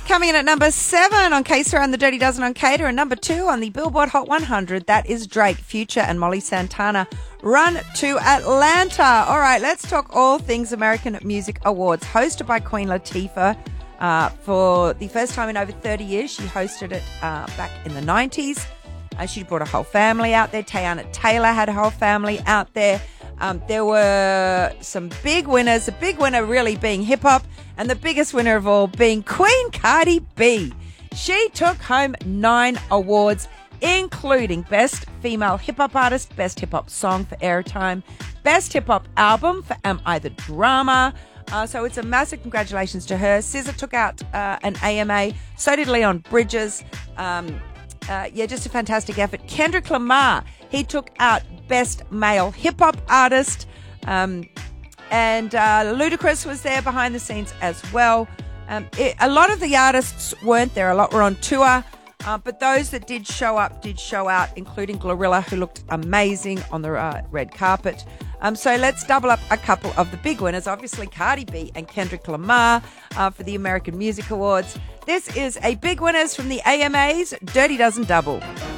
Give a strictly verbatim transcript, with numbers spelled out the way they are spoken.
Coming in at number seven on K-Star and the Dirty Dozen on Cater, and number two on the Billboard Hot one hundred, that is Drake, Future and Molly Santana. Run to Atlanta. All right, let's talk all things American Music Awards, hosted by Queen Latifah. Uh, for the first time in over thirty years, she hosted it uh, back in the nineties. Uh, she brought a whole family out there. Teyana Taylor had a whole family out there. Um, there were some big winners, the big winner really being hip-hop, and the biggest winner of all being Queen Cardi B. She took home nine awards, including Best Female Hip-Hop Artist, Best Hip-Hop Song for Airtime, Best Hip-Hop Album for Am I the Drama? Uh, so it's a massive congratulations to her. S Z A took out uh, an A M A, so did Leon Bridges. Um, uh, yeah, just a fantastic effort. Kendrick Lamar, he took out Best Male Hip-Hop Artist. Um, and uh, Ludacris was there behind the scenes as well. Um, it, a lot of the artists weren't there. A lot were on tour. Uh, but those that did show up did show out, including Glorilla, who looked amazing on the uh, red carpet. Um, so let's double up a couple of the big winners. Obviously, Cardi B and Kendrick Lamar uh, for the American Music Awards. This is a big winners from the A M As Dirty Dozen Double.